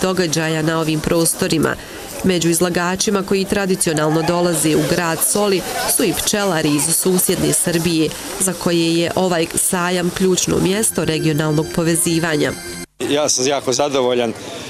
događaja na ovim prostorima. Među izlagačima koji tradicionalno dolaze u grad Soli su i pčelari iz susjedne Srbije, za koje je ovaj sajam ključno mjesto regionalnog povezivanja. Ja sam jako zadovoljan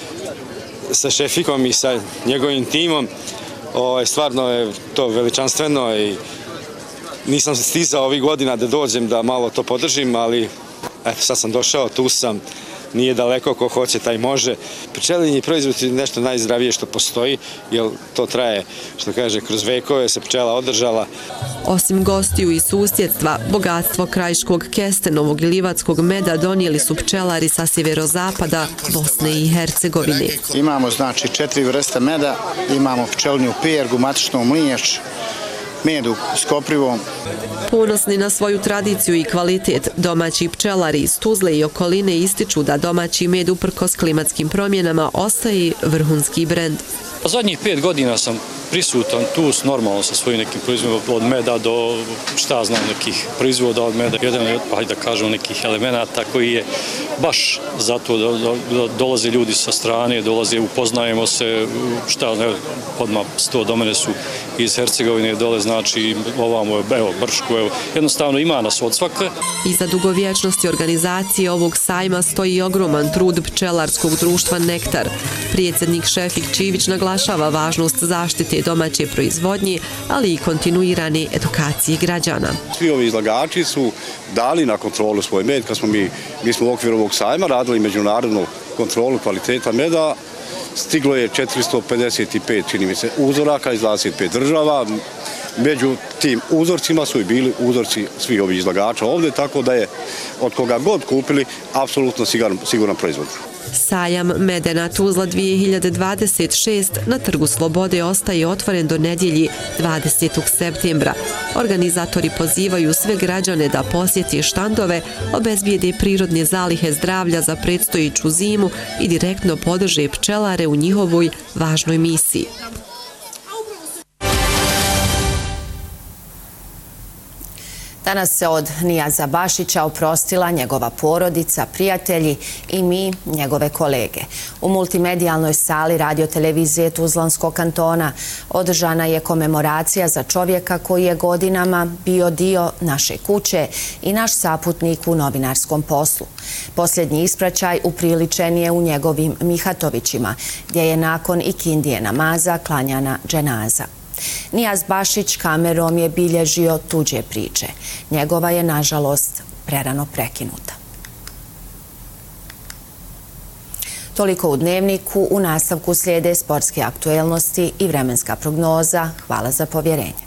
sa Šefikom i sa njegovim timom. Stvarno je to veličanstveno i nisam stizao ovih godina da dođem da malo to podržim, ali sad sam došao, tu sam. Nije daleko, ko hoće, taj može. Pčelinji proizvod je nešto najzdravije što postoji, jer to traje, što kaže, kroz vekove se pčela održala. Osim gostiju i susjedstva, bogatstvo krajiškog kestenovog i livatskog meda donijeli su pčelari sa sjeverozapada Bosne i Hercegovine. Imamo, znači, 4 vrste meda, imamo pčelinju pergu, matičnu mliješ, medu s koprivom. Ponosni na svoju tradiciju i kvalitet, domaći pčelari iz Tuzle i okoline ističu da domaći med uprkos klimatskim promjenama ostaje vrhunski brend. Zadnjih 5 godina sam prisutan tu normalno sa svojim nekim proizvodima od meda do šta znam nekih proizvoda od meda. Jedan je, hajde da kažem, nekih elemenata koji je baš zato da dolaze ljudi sa strane, dolaze, upoznajemo se, šta ne, odmah 100 do mene su iz Hercegovine dole, znači ovamo, evo, Bršku, evo, jednostavno ima nas od svakve. Iza dugovječnosti organizacije ovog sajma stoji ogroman trud pčelarskog društva Nektar. Predsjednik Šefik Čivić naglašava važnost zaštite domaće proizvodnje, ali i kontinuirane edukacije građana. Svi ovi izlagači su dali na kontrolu svoj med, kad smo mi smo u okviru ovog sajma radili međunarodnu kontrolu kvaliteta meda. Stiglo je 455, čini mi se, uzoraka iz 25 država. Među tim uzorcima su i bili uzorci svih ovih izlagača ovdje, tako da je od koga god kupili apsolutno siguran proizvod. Sajam Medena Tuzla 2026 na Trgu Slobode ostaje otvoren do nedjelji 20. septembra. Organizatori pozivaju sve građane da posjeti štandove, obezbijede prirodne zalihe zdravlja za predstojiću zimu i direktno podrže pčelare u njihovoj važnoj misiji. Danas se od Nijaza Bašića oprostila njegova porodica, prijatelji i mi, njegove kolege. U multimedijalnoj sali radiotelevizije Tuzlanskog kantona održana je komemoracija za čovjeka koji je godinama bio dio naše kuće i naš saputnik u novinarskom poslu. Posljednji ispraćaj upriličen je u njegovim Mihatovićima, gdje je nakon ikindije namaza klanjana dženaza. Nijaz Bašić kamerom je bilježio tuđe priče. Njegova je, nažalost, prerano prekinuta. Toliko u Dnevniku, u nastavku slijede sportske aktuelnosti i vremenska prognoza. Hvala za povjerenje.